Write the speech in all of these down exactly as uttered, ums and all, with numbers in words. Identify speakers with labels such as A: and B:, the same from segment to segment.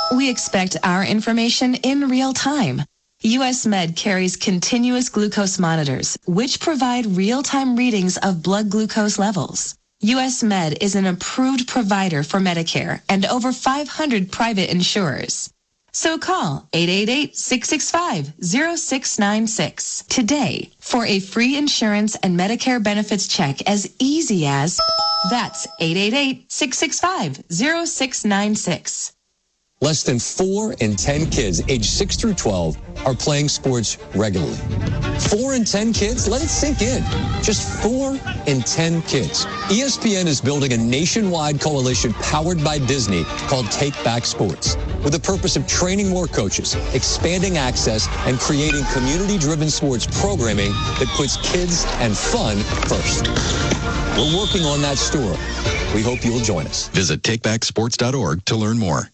A: We expect our information in real time. U S Med carries continuous glucose monitors, which provide real-time readings of blood glucose levels. U S Med is an approved provider for Medicare and over five hundred private insurers. So call eight eight eight, six six five, zero six nine six today for a free insurance and Medicare benefits check as easy as that's eight eight eight, six six five, zero six nine six.
B: Less than four in ten kids aged six through twelve are playing sports regularly. Four in ten kids? Let it sink in. Just four in ten kids. E S P N is building a nationwide coalition powered by Disney called Take Back Sports, with the purpose of training more coaches, expanding access, and creating community-driven sports programming that puts kids and fun first. We're working on that story. We hope you'll join us.
C: Visit take back sports dot org to learn more.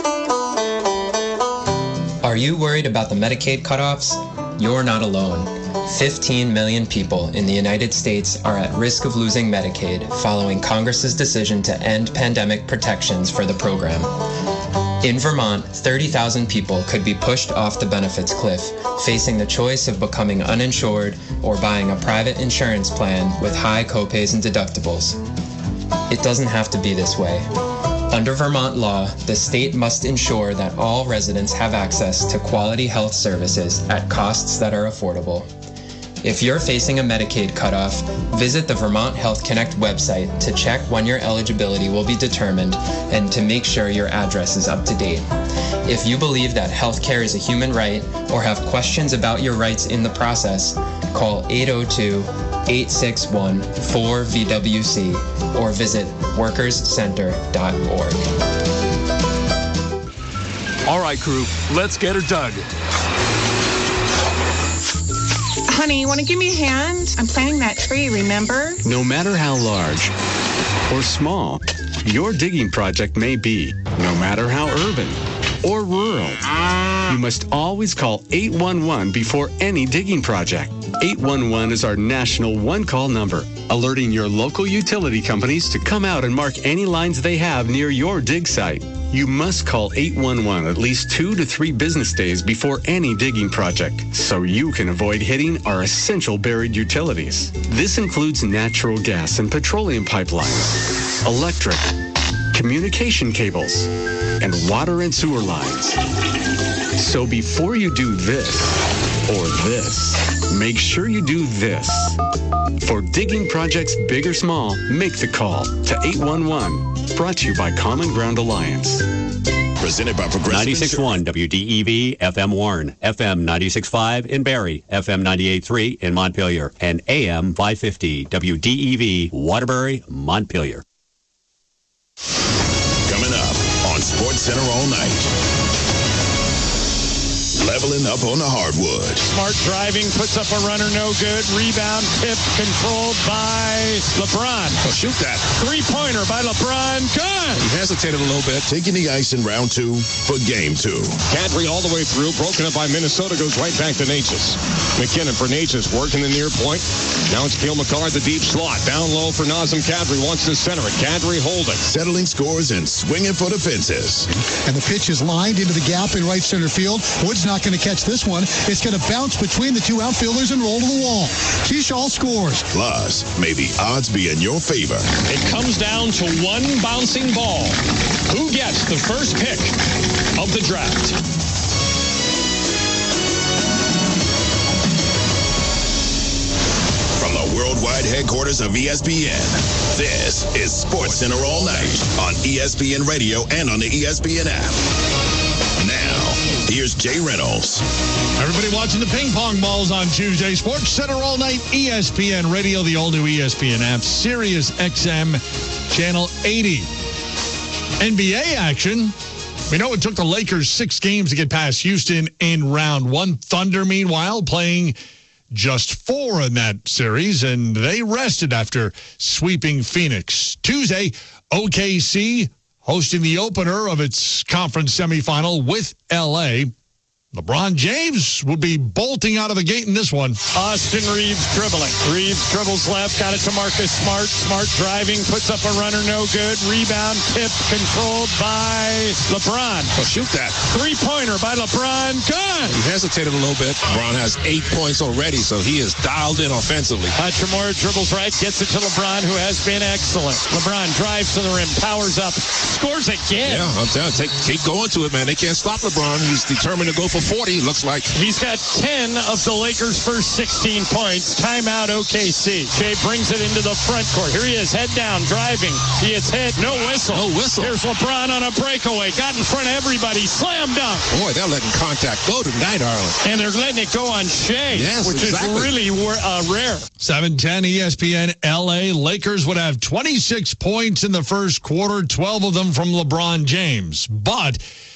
D: Are you worried about the Medicaid cutoffs? You're not alone. fifteen million people in the United States are at risk of losing Medicaid following Congress's decision to end pandemic protections for the program. In Vermont, thirty thousand people could be pushed off the benefits cliff, facing the choice of becoming uninsured or buying a private insurance plan with high copays and deductibles. It doesn't have to be this way. Under Vermont law, the state must ensure that all residents have access to quality health services at costs that are affordable. If you're facing a Medicaid cutoff, visit the Vermont Health Connect website to check when your eligibility will be determined and to make sure your address is up to date. If you believe that healthcare is a human right or have questions about your rights in the process, call eight oh two, eight six one, four V W C or visit workers center dot org.
E: All right, crew, let's get her dug.
F: Honey, you want to give me a hand? I'm planting that tree, remember?
G: No matter how large or small your digging project may be, no matter how urban or rural, you must always call eight one one before any digging project. eight one one is our national one-call number, alerting your local utility companies to come out and mark any lines they have near your dig site. You must call eight one one at least two to three business days before any digging project, so you can avoid hitting our essential buried utilities. This includes natural gas and petroleum pipelines, electric, communication cables, and water and sewer lines. So before you do this or this, make sure you do this. For digging projects big or small, make the call to eight one one. Brought to you by Common Ground Alliance.
H: Presented by Progressive
I: ninety-six point one W D E V, F M Warren, F M ninety-six point five in Barrie, F M ninety-eight point three in Montpelier, and A M five fifty W D E V, Waterbury, Montpelier.
H: Coming up on Sports Center all night. Leveling up on the hardwood.
J: Smart driving, puts up a runner, no good. Rebound, tip, controlled by LeBron.
H: Oh, shoot that.
J: Three-pointer by LeBron. Good.
H: He hesitated a little bit. Taking the ice in round two for game two.
K: Kadri all the way through. Broken up by Minnesota. Goes right back to Natchez. McKinnon for Natchez. Working the near point. Now it's Cale Makar at the deep slot. Down low for Nazem Kadri. Wants to center it. Kadri holding.
H: Settling scores and swinging for the fences.
L: And the pitch is lined into the gap in right center field. Wood's not going to catch this one. It's going to bounce between the two outfielders and roll to the wall. Keyshaw scores.
H: Plus, may the odds be in your favor.
J: It comes down to one bouncing ball. Who gets the first pick of the draft?
H: From the worldwide headquarters of E S P N, this is Sports Center all night on E S P N Radio and on the E S P N app. Now, here's Jay Reynolds.
M: Everybody watching the ping pong balls on Tuesday. Sports Center all night, E S P N Radio, the all-new E S P N app, Sirius X M, Channel eighty. N B A action. We know it took the Lakers six games to get past Houston in round one. Thunder, meanwhile, playing just four in that series, and they rested after sweeping Phoenix. Tuesday, O K C hosting the opener of its conference semifinal with L A. LeBron James will be bolting out of the gate in this one.
J: Austin Reeves dribbling. Reeves dribbles left, got it to Marcus Smart. Smart driving, puts up a runner, no good. Rebound, tip, controlled by LeBron.
K: Oh, shoot that.
J: Three-pointer by LeBron. Good.
K: He hesitated a little bit. LeBron has eight points already, so he is dialed in offensively.
J: Hachimura dribbles right, gets it to LeBron, who has been excellent. LeBron drives to the rim, powers up, scores again.
K: Yeah, I'm telling you, take, keep going to it, man. They can't stop LeBron. He's determined to go for forty, looks like.
J: He's got ten of the Lakers' first sixteen points. Timeout O K C. Shea brings it into the front court. Here he is, head down, driving. He hits hit, no whistle.
K: No whistle.
J: Here's LeBron on a breakaway. Got in front of everybody. Slam dunk.
K: Boy, they're letting contact go tonight, Arlen.
J: And they're letting it go on Shea,
K: yes,
J: which
K: exactly.
J: is really uh, rare.
M: seven ten E S P N L A. Lakers would have twenty-six points in the first quarter, twelve of them from LeBron James. But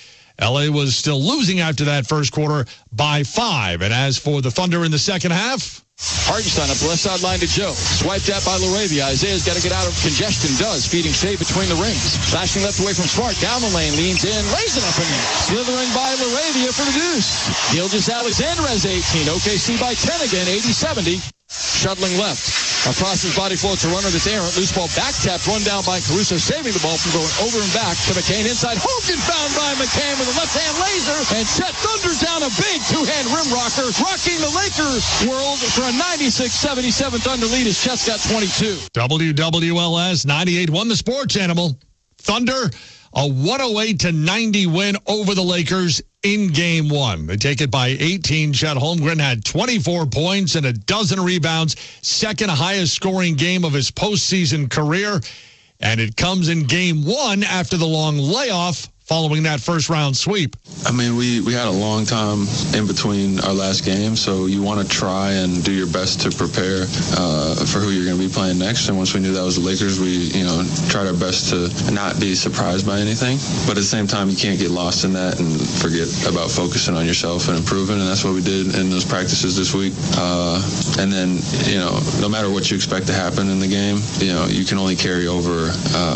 M: L A was still losing after that first quarter by five. And as for the Thunder in the second half,
N: Hartenstein up the left sideline to Joe. Swiped at by Laravia. Isaiah's got to get out of congestion. Does. Feeding Shea between the rings. Flashing left away from Smart. Down the lane. Leans in. Lays it up in there. Slithering by Laravia for the deuce. Gilgeous-Alexander has eighteen. O K C by ten again. eighty seventy. Shuttling left. Across his body floats a runner that's errant. Loose ball back tapped. Run down by Caruso. Saving the ball from going over and back to McCain. Inside. Hogan found by McCain with a left-hand laser. And Chet thunders down a big two-hand rim rocker. Rocking the Lakers world for a ninety-six seventy-seven Thunder lead as Chet's got twenty-two.
M: W W L S ninety-eight won the sports animal. Thunder, a one oh eight to ninety win over the Lakers in game one. They take it by eighteen. Chet Holmgren had twenty-four points and a dozen rebounds, second highest scoring game of his postseason career. And it comes in game one after the long layoff following that first round sweep.
O: I mean, we, we had a long time in between our last game, so you want to try and do your best to prepare uh, for who you're going to be playing next. And once we knew that was the Lakers, we, you know, tried our best to not be surprised by anything. But at the same time, you can't get lost in that and forget about focusing on yourself and improving. And that's what we did in those practices this week. Uh, and then, you know, no matter what you expect to happen in the game, you know, you can only carry over,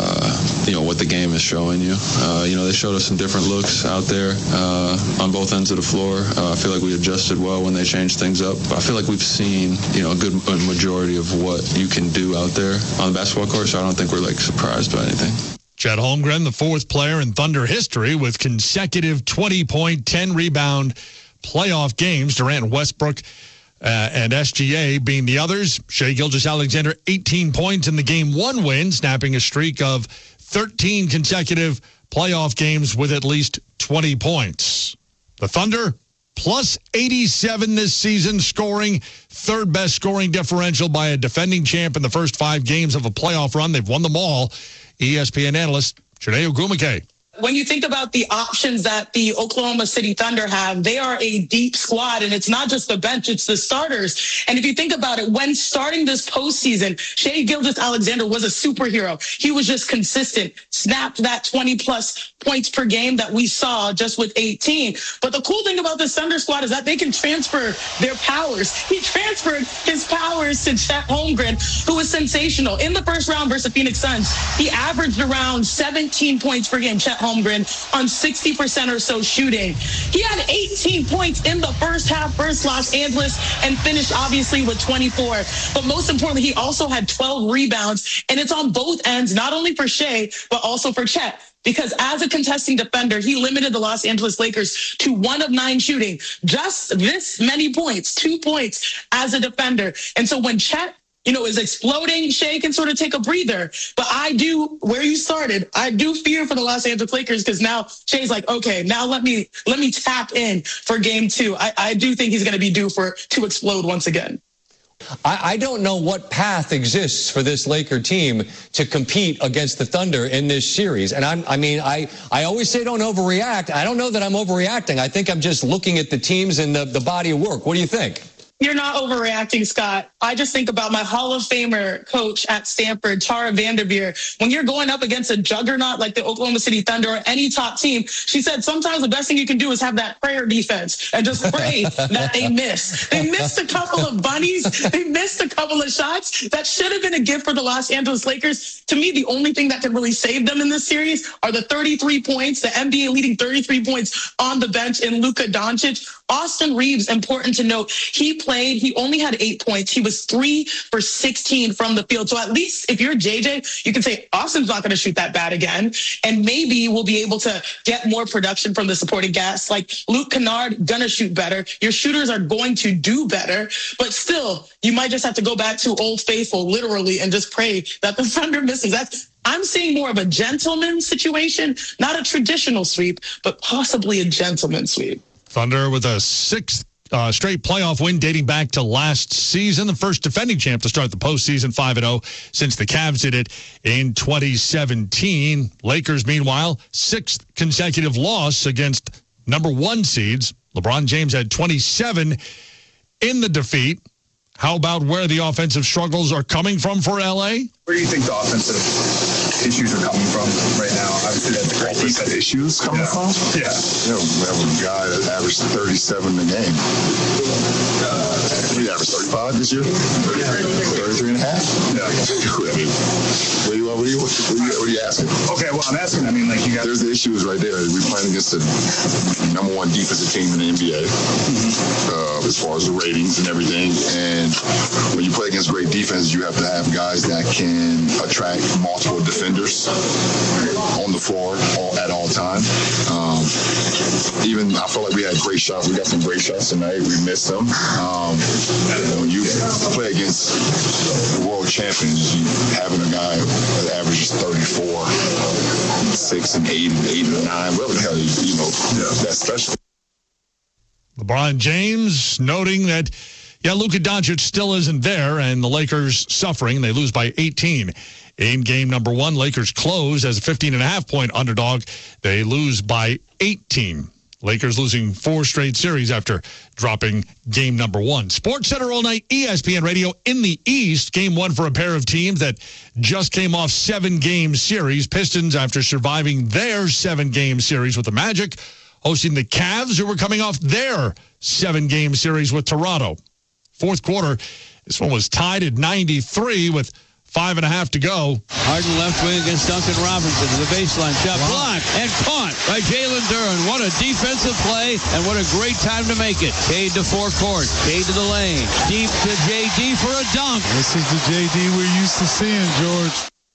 O: uh, you know, what the game is showing you. Uh, you know, they showed us some different looks out there uh, on both ends of the floor. Uh, I feel like we adjusted well when they changed things up. But I feel like we've seen, you know, a good majority of what you can do out there on the basketball court, so I don't think we're, like, surprised by anything.
M: Chet Holmgren, the fourth player in Thunder history with consecutive twenty-point, ten-rebound playoff games. Durant, Westbrook, uh, and S G A being the others. Shea Gilgeous-Alexander, eighteen points in the game one win, snapping a streak of thirteen consecutive playoff games with at least twenty points. The Thunder, plus eighty-seven this season, scoring third best scoring differential by a defending champ in the first five games of a playoff run. They've won them all. E S P N analyst Chiney Ogwumike.
P: When you think about the options that the Oklahoma City Thunder have, they are a deep squad, and it's not just the bench, it's the starters. And if you think about it, when starting this postseason, Shea Gilgeous-Alexander was a superhero. He was just consistent, snapped that twenty-plus points per game that we saw just with eighteen. But the cool thing about this Thunder squad is that they can transfer their powers. He transferred his powers to Chet Holmgren, who was sensational. In the first round versus the Phoenix Suns, he averaged around seventeen points per game, Chet Holmgren, on sixty percent or so shooting. He had eighteen points in the first half versus Los Angeles and finished obviously with twenty-four. But most importantly, he also had twelve rebounds, and it's on both ends, not only for Shea, but also for Chet. Because as a contesting defender, he limited the Los Angeles Lakers to one of nine shooting, just this many points, two points as a defender. And so when Chet, you know, is exploding, Shea can sort of take a breather. But I do, where you started, I do fear for the Los Angeles Lakers, because now Shea's like, okay, now let me let me tap in for game two. I, I do think he's going to be due for to explode once again.
B: I, I don't know what path exists for this Laker team to compete against the Thunder in this series. And I'm, I mean, I, I always say don't overreact. I don't know that I'm overreacting. I think I'm just looking at the teams and the, the body of work. What do you think?
P: You're not overreacting, Scott. I just think about my Hall of Famer coach at Stanford, Tara Vanderveer. When you're going up against a juggernaut like the Oklahoma City Thunder or any top team, she said sometimes the best thing you can do is have that prayer defense and just pray that they miss. They missed a couple of bunnies. They missed a couple of shots. That should have been a gift for the Los Angeles Lakers. To me, the only thing that could really save them in this series are the thirty-three points, the N B A leading thirty-three points on the bench in Luka Doncic. Austin Reeves, important to note, he played, he only had eight points. He was three for sixteen from the field. So at least if you're J J, you can say Austin's not going to shoot that bad again. And maybe we'll be able to get more production from the supporting cast. Like Luke Kennard, going to shoot better. Your shooters are going to do better. But still, you might just have to go back to Old Faithful, literally, and just pray that the Thunder misses. That's I'm seeing more of a gentleman situation, not a traditional sweep, but possibly a gentleman sweep.
M: Thunder with a sixth uh, straight playoff win dating back to last season. The first defending champ to start the postseason five and oh since the Cavs did it in twenty seventeen. Lakers, meanwhile, sixth consecutive loss against number one seeds. LeBron James had twenty-seven in the defeat. How about where the offensive struggles are coming from for L A?
Q: Where do you think the offensive issues are coming from right now? Obviously, that's a great defense.
R: Issues coming
Q: yeah.
R: from?
Q: Yeah.
R: You know, we have a guy that averaged thirty-seven a game. Uh, he averaged thirty-five this year? thirty-three and a half?
Q: Yeah.
R: I mean, what, do you, what, do you, what, do you, what are you asking?
Q: Okay, well, I'm asking, I mean, like, you got...
R: There's the issues right there. We're playing against the number one defensive team in the N B A, mm-hmm. uh, as far as the ratings and everything. And when you play against great defense, you have to have guys that can attract multiple defenders on the floor all, at all times. Um, even I feel like we had great shots. We got some great shots tonight. We missed them. Um, when you play against the world champions, you having a guy that averages thirty-four, six and eight and eight and nine, whatever the hell you, you know, that's special.
M: LeBron James noting that, yeah, Luka Doncic still isn't there, and the Lakers suffering. They lose by eighteen in game number one. Lakers close as a fifteen and a half point underdog. They lose by eighteen. Lakers losing four straight series after dropping game number one. Sports Center all night, E S P N Radio in the East. Game one for a pair of teams that just came off seven-game series. Pistons, after surviving their seven-game series with the Magic, hosting the Cavs, who were coming off their seven-game series with Toronto. Fourth quarter, this one was tied at ninety-three with five and a half to go.
S: Harden left wing against Duncan Robinson to the baseline. Shot
M: wow.
S: blocked and caught by Jalen Duren. What a defensive play, and what a great time to make it. Cade to forecourt. Cade to the lane. Deep to J D for a dunk.
T: This is the J D we're used to seeing, George.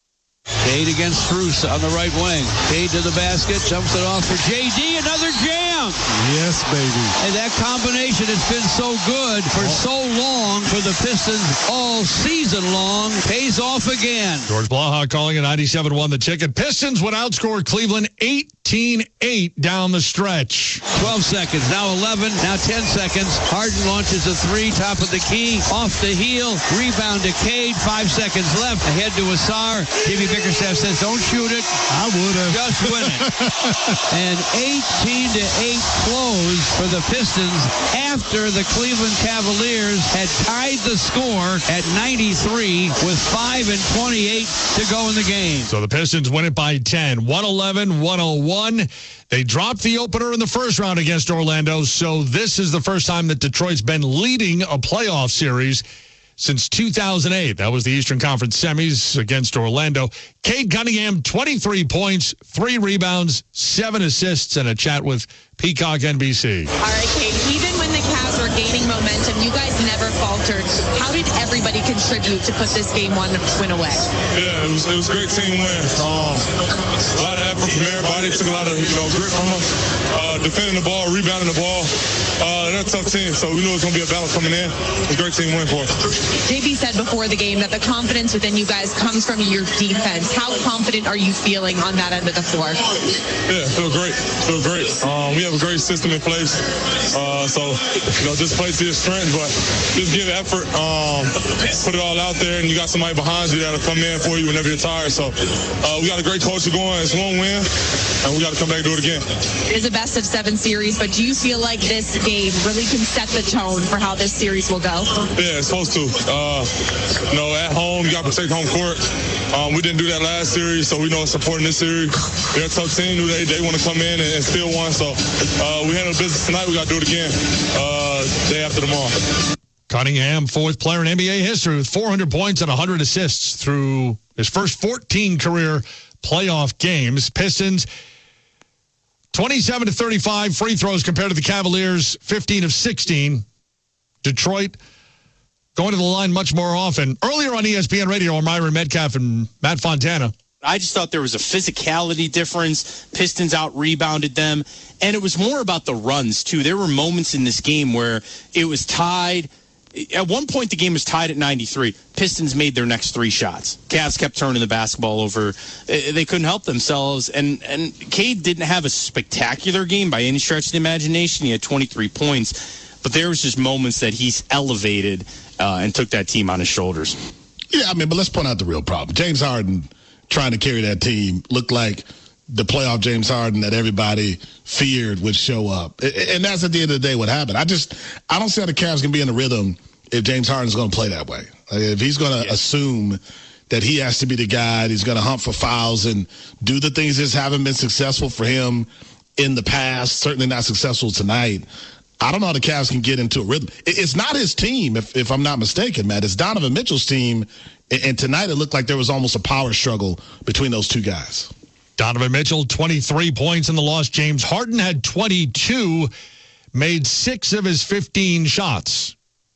S: Cade against Strus on the right wing. Cade to the basket. Jumps it off for J D. Another jam.
T: Yes, baby.
S: And that combination has been so good for so long for the Pistons all season long. Pays off again.
M: George Blaha calling it ninety-seven one the ticket. Pistons would outscore Cleveland eighteen eight down the stretch.
S: twelve seconds. Now eleven. Now ten seconds. Harden launches a three. Top of the key. Off the heel. Rebound to Cade. Five seconds left. Ahead to Asar. Jimmy Bickerstaff says, don't shoot it.
T: I would have.
S: Just win it. And eighteen to eight close for the Pistons after the Cleveland Cavaliers had tied the score at ninety-three with five and twenty-eight to go in the game.
M: So the Pistons win it by ten. one eleven one oh one. They dropped the opener in the first round against Orlando, so this is the first time that Detroit's been leading a playoff series since two thousand eight. That was the Eastern Conference semis against Orlando. Cade Cunningham, twenty-three points, three rebounds, seven assists, and a chat with Peacock N B C.
U: All right, Cade, even when the Cavs were gaining momentum, you guys never faltered. How did everybody contribute to put this game one win away?
V: Yeah, it was, it was a great team win. Um, a lot of effort from everybody. Took a lot of you know grit from us. Uh, defending the ball, rebounding the ball. Uh, they're a tough team, so we knew it was going to be a battle coming in. It was a great team win for us.
U: J B said before the game that the confidence within you guys comes from your defense. How confident are you feeling on that end of the floor?
V: Yeah, feel great. Feel great. Um, we have a great great system in place. Uh, so, you know, just play to your strength, but just give effort, um, put it all out there, and you got somebody behind you that'll come in for you whenever you're tired. So uh, we got a great culture going. It's one win, and we got to come back and do it again.
U: It is a best of seven series, but do you feel like this game really can set the tone for how this series will go?
V: Yeah, it's supposed to. Uh, you know, at home, you got to protect home court. Um, we didn't do that last series, so we know it's important in this series. They're a tough team. They, they want to come in and, and steal one. So uh, we handle business tonight. We got to do it again uh, day after tomorrow.
M: Cunningham, fourth player in N B A history with four hundred points and one hundred assists through his first fourteen career playoff games. Pistons, twenty-seven to thirty-five free throws compared to the Cavaliers, fifteen of sixteen. Detroit going to the line much more often. Earlier on E S P N Radio, Myron Metcalf and Matt Fontana.
A: I just thought there was a physicality difference. Pistons out-rebounded them. And it was more about the runs, too. There were moments in this game where it was tied. At one point, the game was tied at ninety-three. Pistons made their next three shots. Cavs kept turning the basketball over. They couldn't help themselves. And, and Cade didn't have a spectacular game by any stretch of the imagination. He had twenty-three points. But there was just moments that he's elevated uh, and took that team on his shoulders.
C: Yeah, I mean, but let's point out the real problem. James Harden trying to carry that team looked like the playoff James Harden that everybody feared would show up. And that's at the end of the day what happened. I just, I don't see how the Cavs can be in a rhythm if James Harden's going to play that way. Like if he's going to yeah. assume that he has to be the guy, he's going to hunt for fouls and do the things that haven't been successful for him in the past, certainly not successful tonight. I don't know how the Cavs can get into a rhythm. It's not his team, if, if I'm not mistaken, Matt. It's Donovan Mitchell's team, and tonight it looked like there was almost a power struggle between those two guys.
M: Donovan Mitchell, twenty-three points in the loss. James Harden had twenty-two, made six of his fifteen shots,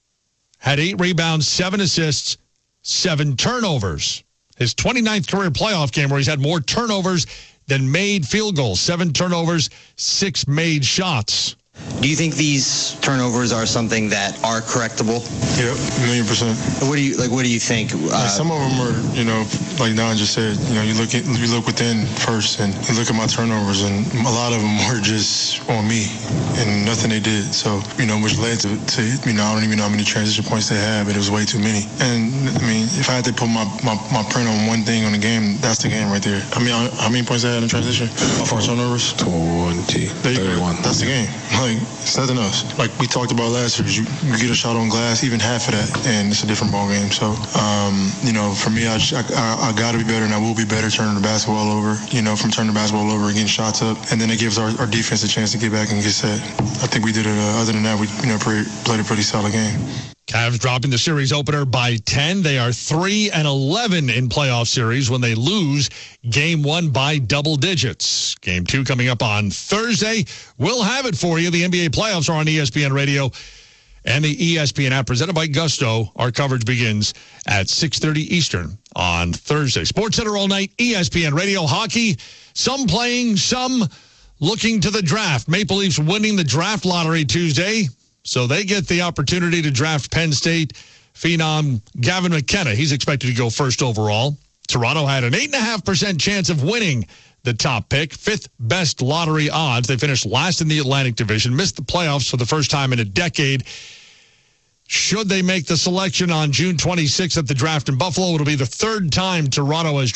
M: had eight rebounds, seven assists, seven turnovers. His twenty-ninth career playoff game where he's had more turnovers than made field goals. Seven turnovers, six made shots.
W: Do you think these turnovers are something that are correctable?
V: Yep, a million percent.
W: What do you like? What do you think? Uh,
V: like some of them are, you know, like Don just said. You know, you look at you look within first, and you look at my turnovers, and a lot of them were just on me, and nothing they did. So, you know, which led to, to you know, I don't even know how many transition points they had, but it was way too many. And I mean, if I had to put my, my, my print on one thing on the game, that's the game right there. I mean, how many points I had in transition? Four turnovers. Twenty. thirty-one. That's the game. Like, it's nothing else. Like we talked about last year, you, you get a shot on glass, even half of that, and it's a different ball game. So, um, you know, for me, I, I, I got to be better, and I will be better turning the basketball over, you know, from turning the basketball over and getting shots up. And then it gives our, our defense a chance to get back and get set. I think we did it. Uh, other than that, we, you know, pre- played a pretty solid game.
M: Cavs dropping the series opener by ten. They are three and eleven in playoff series when they lose game one by double digits. Game two coming up on Thursday. We'll have it for you. The N B A playoffs are on E S P N Radio and the E S P N app presented by Gusto. Our coverage begins at six thirty Eastern on Thursday. Sports Center all night, E S P N Radio. Hockey, some playing, some looking to the draft. Maple Leafs winning the draft lottery Tuesday, so they get the opportunity to draft Penn State phenom Gavin McKenna. He's expected to go first overall. Toronto had an eight point five percent chance of winning the top pick, fifth best lottery odds. They finished last in the Atlantic Division, missed the playoffs for the first time in a decade. Should they make the selection on June twenty-sixth at the draft in Buffalo, it'll be the third time Toronto has